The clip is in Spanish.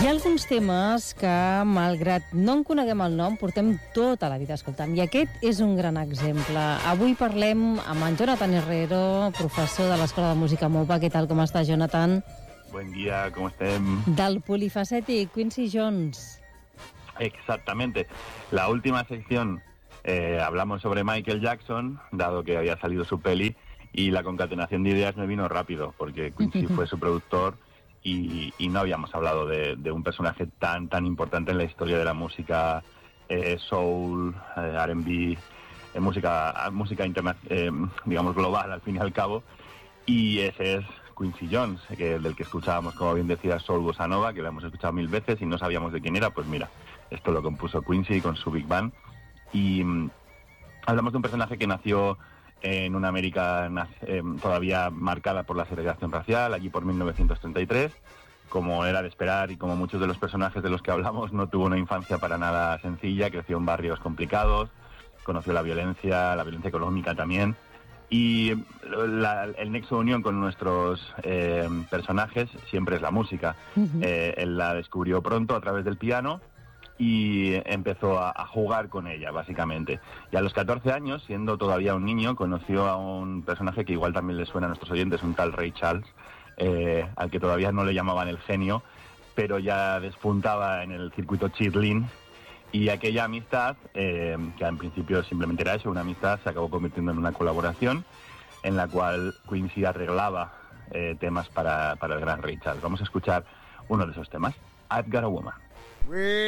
Hi ha alguns temes que, malgrat no en coneguem el nom, portem tota la vida escoltant. I aquest és un gran exemple. Avui parlem amb en Jonathan Herrero, professor de l'Escola de Música MOPA. Què tal, com està, Jonathan? Buen día, ¿cómo estén? Del polifacètic Quincy Jones. Exactamente. La última sección hablamos sobre Michael Jackson, dado que había salido su peli, y la concatenación de ideas me vino rápido, porque Quincy fue su productor y no habíamos hablado de un personaje tan importante en la historia de la música soul, R&B, música digamos global al fin y al cabo, y ese es Quincy Jones, del que escuchábamos, como bien decía, Soul Bossa Nova, que lo hemos escuchado 1000 veces y no sabíamos de quién era. Pues mira, esto lo compuso Quincy con su Big Band. Y hablamos de un personaje que nació en una América todavía marcada por la segregación racial, allí por 1933. Como era de esperar y como muchos de los personajes de los que hablamos, no tuvo una infancia para nada sencilla, creció en barrios complicados, conoció la violencia económica también. Y el nexo de unión con nuestros personajes siempre es la música. Él la descubrió pronto a través del piano y empezó a jugar con ella, básicamente. Y a los 14 años, siendo todavía un niño, conoció a un personaje que igual también le suena a nuestros oyentes, un tal Ray Charles, al que todavía no le llamaban el genio, pero ya despuntaba en el circuito cheerleading. Y aquella amistad, que en principio simplemente era eso, una amistad, se acabó convirtiendo en una colaboración en la cual Quincy arreglaba temas para el gran Ray Charles. Vamos a escuchar uno de esos temas, I've Got a Woman.